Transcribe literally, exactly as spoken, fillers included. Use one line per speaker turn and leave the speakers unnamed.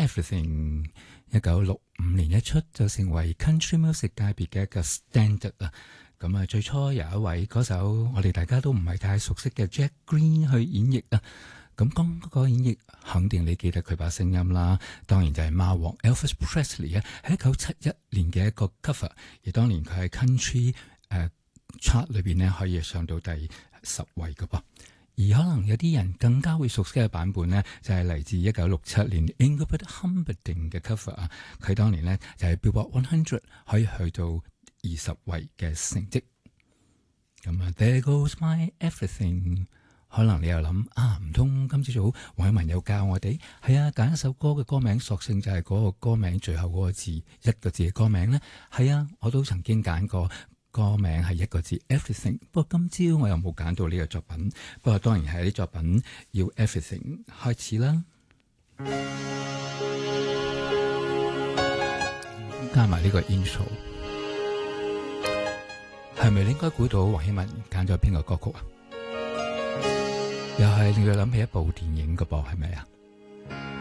Everything》，一九六五年一出就成為 Country Music 界別嘅一個 standard 啊。咁啊，最初有一位歌手，我哋大家都唔係太熟悉嘅 Jack Green 去演繹啊。咁講嗰個演繹，肯定你記得佢把聲音啦。當然就係貓王 Elvis Presley 啊，喺一九七一年嘅一個 cover， 而當年佢喺 Country 誒、呃、chart 裏邊呢，可以上到第十位嘅噃。而可能有啲人更加會熟悉嘅版本呢，就係、是、嚟自一九六七年 Engelbert Humperdinck 嘅 cover 啊。佢當年呢，就係、是、Billboard 一百可以去到二十位嘅成績。咁啊 There Goes My Everything。可能你又諗啊，唔通今朝早黃偉文有教我哋？係啊，揀一首歌嘅歌名，索性就係嗰個歌名最後嗰個字一個字嘅歌名呢？係啊，我都曾經揀過歌名係一個字 Everything， 不過今朝我又冇揀到呢個作品。不過當然係啲作品要 Everything 開始啦，加埋呢個 intro， 係咪你應該估到黃偉文揀咗邊個歌曲啊？又係令佢諗起一部電影嘅噃，係咪啊？